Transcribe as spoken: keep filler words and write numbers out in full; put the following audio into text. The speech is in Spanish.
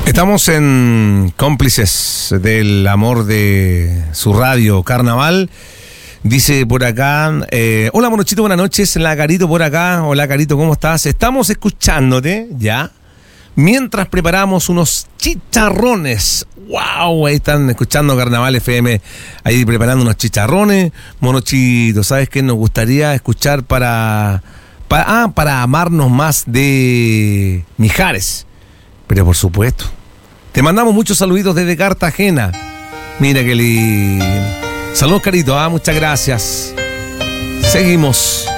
Estamos en Cómplices del Amor de su radio Carnaval. Dice por acá, eh, hola Monochito, buenas noches. La Carito por acá. Hola Carito, ¿cómo estás? Estamos escuchándote, ya, mientras preparamos unos chicharrones. ¡Wow! Ahí están escuchando Carnaval F M, ahí preparando unos chicharrones. Monochito, ¿sabes qué nos gustaría escuchar para, para, ah, para amarnos más de Mijares? Pero por supuesto, te mandamos muchos saluditos desde Cartagena. Mira qué lindo. Saludos, Carito, ah, muchas gracias. Seguimos.